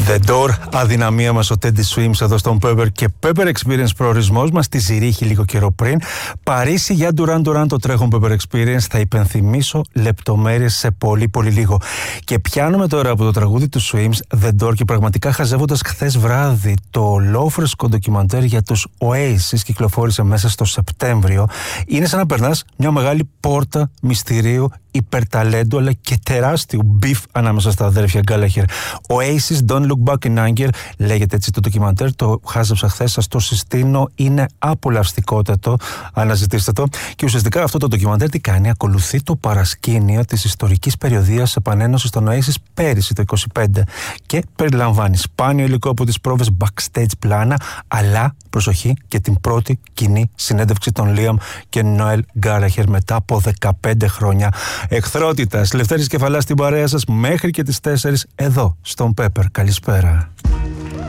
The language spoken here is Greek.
The Door, αδυναμία μας ο Teddy Swims εδώ στον Pepper και Pepper Experience, προορισμός μας στη Ζηρίχη λίγο καιρό πριν. Παρίσι για Duran Duran το τρέχον Pepper Experience. Θα υπενθυμίσω λεπτομέρειες σε πολύ πολύ λίγο. Και πιάνουμε τώρα από το τραγούδι του Swims, The Door, και πραγματικά χαζεύοντας χθες βράδυ το ολόφρεσκο ντοκιμαντέρ για τους Oasis, κυκλοφόρησε μέσα στο Σεπτέμβριο. Είναι σαν να περνάς μια μεγάλη πόρτα μυστηρίου, υπερταλέντου αλλά και τεράστιου μπιφ ανάμεσα στα αδέρφια Γκάλαχερ. Oasis, Don't Look Back in Anger λέγεται έτσι το ντοκιμαντέρ. Το χάζεψα χθες, σας το συστήνω. Είναι απολαυστικότατο. Αναζητήστε το. Και ουσιαστικά αυτό το ντοκιμαντέρ τι κάνει? Ακολουθεί το παρασκήνιο της ιστορικής περιοδίας επανένωσης των Oasis πέρυσι το 25 και περιλαμβάνει σπάνιο υλικό από τις πρόβες backstage πλάνα, αλλά προσοχή και την πρώτη κοινή συνέντευξη των Liam και Noel Gallagher μετά από 15 χρόνια εχθρότητας. Λευτέρης Κεφαλάς στην παρέα σας μέχρι και τις 4 εδώ στον Pepper. Καλησπέρα.